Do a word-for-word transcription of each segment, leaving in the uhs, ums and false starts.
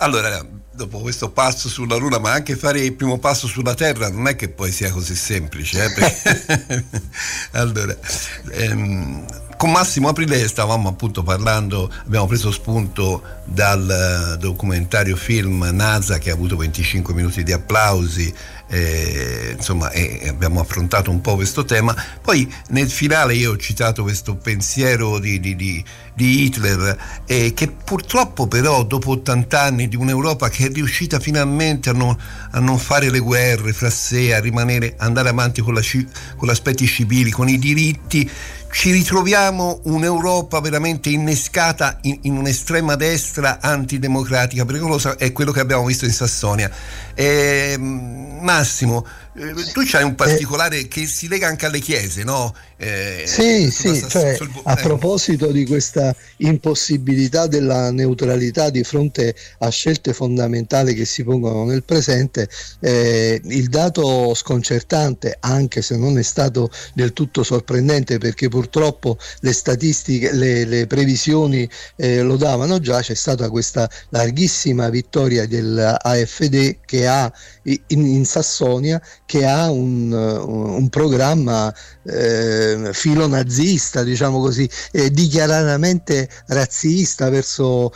Allora, dopo questo passo sulla Luna, ma anche fare il primo passo sulla Terra non è che poi sia così semplice, eh? Perché allora, ehm, con Massimo Aprile stavamo appunto parlando, abbiamo preso spunto dal documentario film NASA che ha avuto venticinque minuti di applausi, eh, insomma, e abbiamo affrontato un po' questo tema. Poi nel finale io ho citato questo pensiero di, di, di, di Hitler, eh, che purtroppo però dopo ottanta anni di un'Europa che è riuscita finalmente a non, a non fare le guerre fra sé, a rimanere, andare avanti con, la, con gli aspetti civili, con i diritti, ci ritroviamo un'Europa veramente innescata in, in un'estrema destra antidemocratica, pericolosa, è quello che abbiamo visto in Sassonia. Eh, Massimo, eh, tu c'hai un particolare eh, che si lega anche alle chiese, no? Eh, sì, sì, Sass- cioè, sul, a eh. proposito di questa impossibilità della neutralità di fronte a scelte fondamentali che si pongono nel presente, eh, il dato sconcertante, anche se non è stato del tutto sorprendente, perché purtroppo le statistiche, le, le previsioni eh, lo davano già, c'è stata questa larghissima vittoria dell'A F D che ha in, in Sassonia, che ha un, un programma eh, filonazista, diciamo così, eh, dichiaratamente razzista verso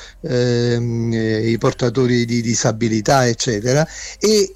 eh, i portatori di disabilità, eccetera, e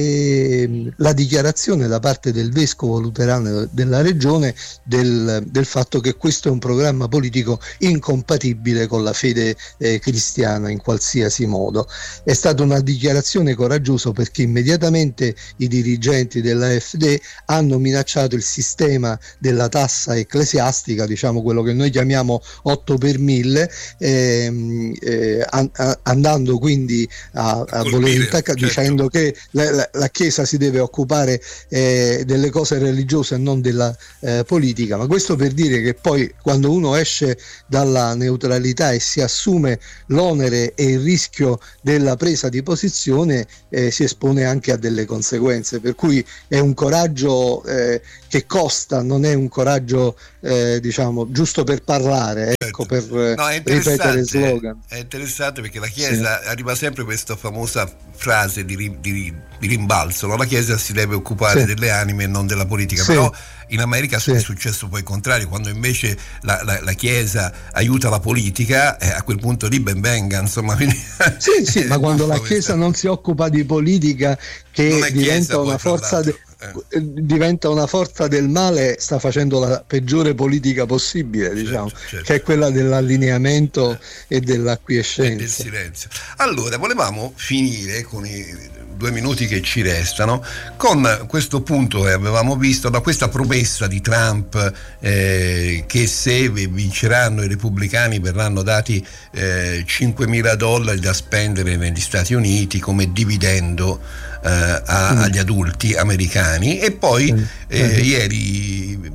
eh, la dichiarazione da parte del vescovo luterano della regione del, del fatto che questo è un programma politico incompatibile con la fede eh, cristiana in qualsiasi modo. È stata una dichiarazione coraggiosa, perché immediatamente i dirigenti della F D hanno minacciato il sistema della tassa ecclesiastica, diciamo quello che noi chiamiamo otto per mille, ehm, eh, an- andando quindi a, a voler intaccare, certo, dicendo che la, la, la Chiesa si deve occupare eh, delle cose religiose e non della eh, politica. Ma questo per dire che poi quando uno esce dalla neutralità e si assume l'onere e il rischio della presa di posizione, eh, si espone anche a delle conseguenze, per cui è un coraggio eh, che costa, non è un coraggio eh, diciamo giusto per parlare, ecco, per no, è ripetere slogan. È interessante perché la Chiesa, sì, arriva sempre questa famosa frase di, di, di rimbalzo, no? La Chiesa si deve occupare, sì, delle anime e non della politica, sì, però in America, sì, è successo poi il contrario, quando invece la, la, la Chiesa aiuta la politica, eh, a quel punto lì ben venga, insomma. Quindi, sì, sì, ma quando la Chiesa non si occupa di politica, che diventa una forza de- eh. diventa una forza del male, sta facendo la peggiore politica possibile, certo, diciamo, certo, che è quella dell'allineamento eh. e dell'acquiescenza e del silenzio. Allora, volevamo finire con i due minuti che ci restano con questo punto che avevamo visto, da questa promessa di Trump eh, che se vinceranno i repubblicani verranno dati eh, cinquemila dollari da spendere negli Stati Uniti come dividendo eh, a, mm. agli adulti americani, e poi mm. eh, mm. ieri,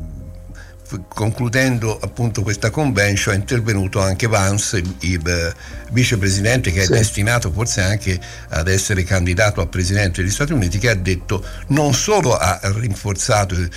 concludendo appunto questa convention, è intervenuto anche Vance, il, il vicepresidente che è, sì, destinato forse anche ad essere candidato a presidente degli Stati Uniti, che ha detto non solo ha rinforzato il,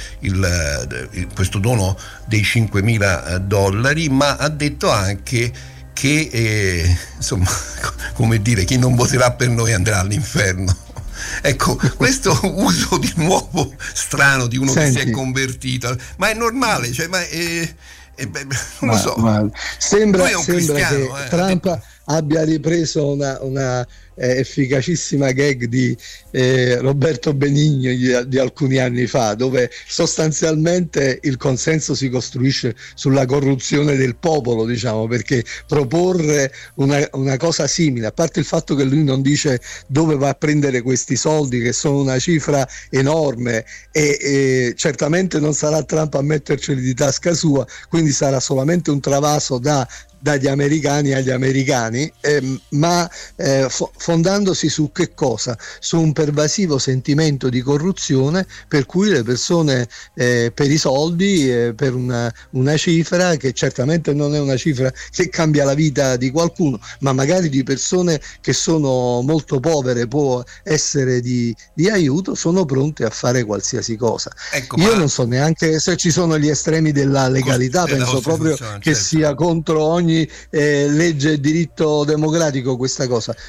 il, questo dono dei cinquemila dollari, ma ha detto anche che eh, insomma, come dire, chi non voterà per noi andrà all'inferno. Ecco, questo uso di nuovo strano di uno, senti, che si è convertito, ma è normale, cioè, ma è, è, non ma, lo so. Ma sembra, sembra che eh, Trump detto... abbia ripreso una, una eh, efficacissima gag di eh, Roberto Benigno di, di alcuni anni fa, dove sostanzialmente il consenso si costruisce sulla corruzione del popolo, diciamo, perché proporre una, una cosa simile, a parte il fatto che lui non dice dove va a prendere questi soldi, che sono una cifra enorme, e, e certamente non sarà Trump a metterceli di tasca sua, quindi sarà solamente un travaso da dagli americani agli americani, eh, ma eh, fo- fondandosi su che cosa? Su un pervasivo sentimento di corruzione, per cui le persone eh, per i soldi, eh, per una, una cifra che certamente non è una cifra che cambia la vita di qualcuno, ma magari di persone che sono molto povere, può essere di, di aiuto, sono pronte a fare qualsiasi cosa. Ecco, io ma... non so neanche se ci sono gli estremi della legalità, penso proprio che certo. sia contro ogni Eh, legge e diritto democratico questa cosa, ma in ogni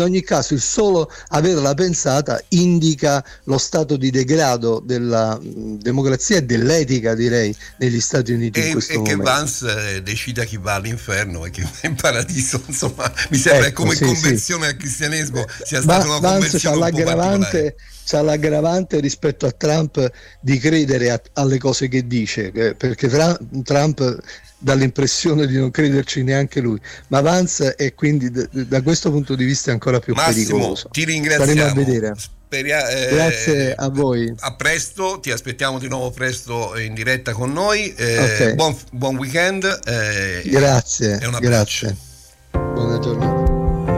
ogni caso il solo averla pensata indica lo stato di degrado della mh, democrazia e dell'etica, direi, negli Stati Uniti e, in questo e momento. che Vance eh, decida chi va all'inferno e chi va in paradiso, insomma, mi sembra Ecco, come sì, conversione sì. al cristianesimo sia stata una Vance conversione c'ha un po' particolare. l'aggravante c'ha l'aggravante rispetto a Trump di credere a, alle cose che dice, eh, perché tra, Trump dà l'impressione di non crederci neanche lui, ma Vance è quindi d- da questo punto di vista è ancora più Massimo, pericoloso. ti ringraziamo. Staremo a vedere. Speria- eh, Grazie a voi. A presto, ti aspettiamo di nuovo presto in diretta con noi. Eh, okay. buon, buon weekend. Eh, grazie, e un abbraccio. grazie. Buona giornata.